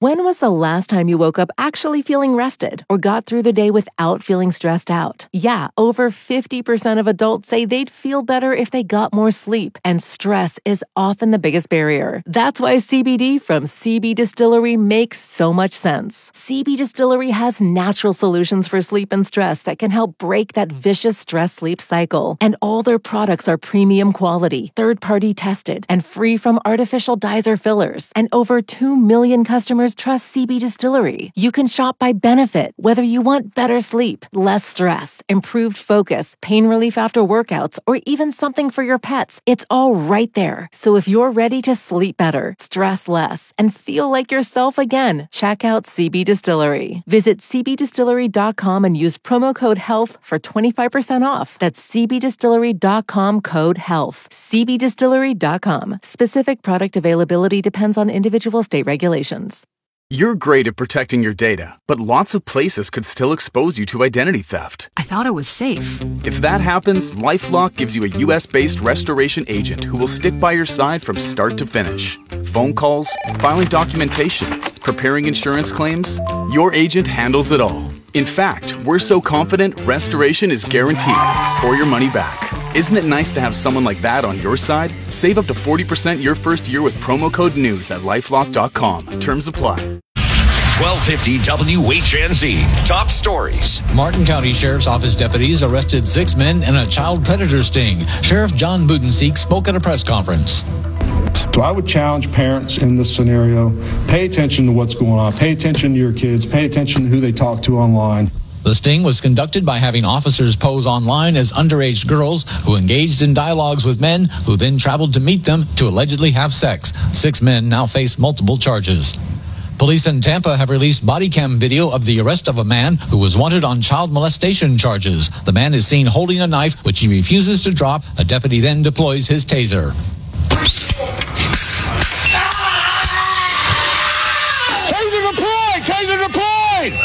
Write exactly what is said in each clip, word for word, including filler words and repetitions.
When was the last time you woke up actually feeling rested or got through the day without feeling stressed out? Yeah, over fifty percent of adults say they'd feel better if they got more sleep, and stress is often the biggest barrier. That's why C B D from C B Distillery makes so much sense. C B Distillery has natural solutions for sleep and stress that can help break that vicious stress-sleep cycle. And all their products are premium quality, third-party tested, and free from artificial dyes or fillers. And over two million customers trust C B Distillery. You can shop by benefit, whether you want better sleep, less stress, improved focus, pain relief after workouts, or even something for your pets. It's all right there. So if you're ready to sleep better, stress less, and feel like yourself again, check out C B Distillery. Visit c b distillery dot com and use promo code HEALTH for twenty-five percent off. That's c b distillery dot com code HEALTH. c b distillery dot com. Specific product availability depends on individual state regulations. You're great at protecting your data, but lots of places could still expose you to identity theft. I thought it was safe. If that happens, LifeLock gives you a U S-based restoration agent who will stick by your side from start to finish. Phone calls, filing documentation, preparing insurance claims, your agent handles it all. In fact, we're so confident restoration is guaranteed or your money back. Isn't it nice to have someone like that on your side? Save up to forty percent your first year with promo code NEWS at lifelock dot com. Terms apply. twelve fifty W H N Z. Top stories. Martin County Sheriff's Office deputies arrested six men in a child predator sting. Sheriff John Budenseek spoke at a press conference. So I would challenge parents in this scenario, pay attention to what's going on. Pay attention to your kids. Pay attention to who they talk to online. The sting was conducted by having officers pose online as underage girls who engaged in dialogues with men who then traveled to meet them to allegedly have sex. Six men now face multiple charges. Police in Tampa have released body cam video of the arrest of a man who was wanted on child molestation charges. The man is seen holding a knife, which he refuses to drop. A deputy then deploys his taser. Taser deployed! Taser deployed!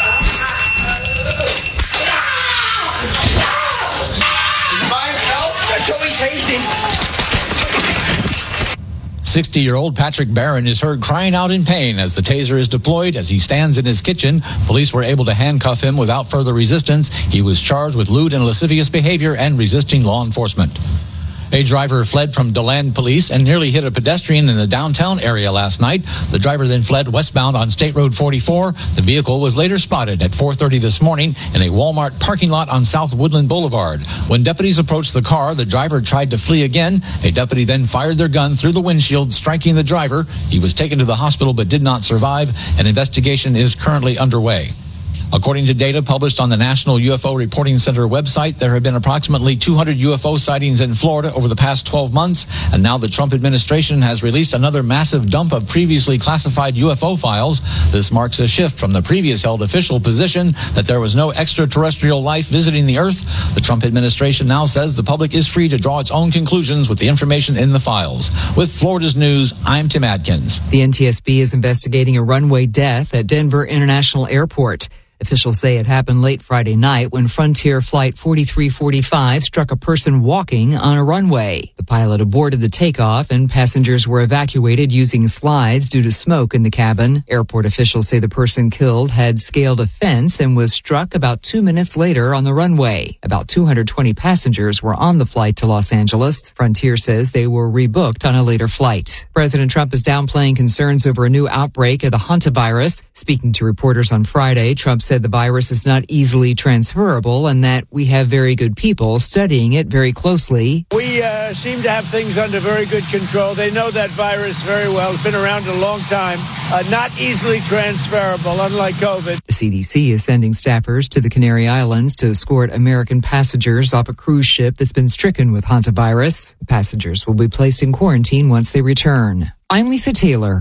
sixty-year-old Patrick Barron is heard crying out in pain as the taser is deployed. As he stands in his kitchen, police were able to handcuff him without further resistance. He was charged with lewd and lascivious behavior and resisting law enforcement. A driver fled from DeLand police and nearly hit a pedestrian in the downtown area last night. The driver then fled westbound on State Road forty-four. The vehicle was later spotted at four thirty this morning in a Walmart parking lot on South Woodland Boulevard. When deputies approached the car, the driver tried to flee again. A deputy then fired their gun through the windshield, striking the driver. He was taken to the hospital but did not survive. An investigation is currently underway. According to data published on the National U F O Reporting Center website, there have been approximately two hundred U F O sightings in Florida over the past twelve months, and now the Trump administration has released another massive dump of previously classified U F O files. This marks a shift from the previous held official position that there was no extraterrestrial life visiting the Earth. The Trump administration now says the public is free to draw its own conclusions with the information in the files. With Florida's News, I'm Tim Adkins. The N T S B is investigating a runway death at Denver International Airport. Officials say it happened late Friday night when Frontier Flight forty-three forty-five struck a person walking on a runway. The pilot aborted the takeoff and passengers were evacuated using slides due to smoke in the cabin. Airport officials say the person killed had scaled a fence and was struck about two minutes later on the runway. About two hundred twenty passengers were on the flight to Los Angeles. Frontier says they were rebooked on a later flight. President Trump is downplaying concerns over a new outbreak of the hantavirus. Speaking to reporters on Friday, Trump said the virus is not easily transferable and that we have very good people studying it very closely. We uh, seem to have things under very good control. They know that virus very well. It's been around a long time. Uh, not easily transferable, unlike COVID. The C D C is sending staffers to the Canary Islands to escort American passengers off a cruise ship that's been stricken with hantavirus. Passengers will be placed in quarantine once they return. I'm Lisa Taylor.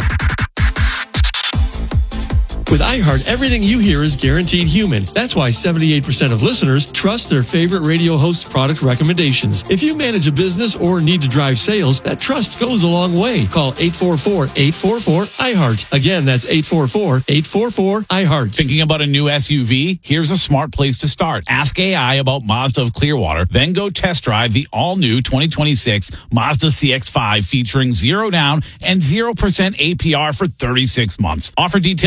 With iHeart, everything you hear is guaranteed human. That's why seventy-eight percent of listeners trust their favorite radio host's product recommendations. If you manage a business or need to drive sales, that trust goes a long way. Call eight four four, eight four four, iHeart. Again, that's eight four four, eight four four, iHeart. Thinking about a new S U V? Here's a smart place to start. Ask A I about Mazda of Clearwater, then go test drive the all-new twenty twenty-six Mazda C X five featuring zero down and zero percent A P R for thirty-six months. Offer details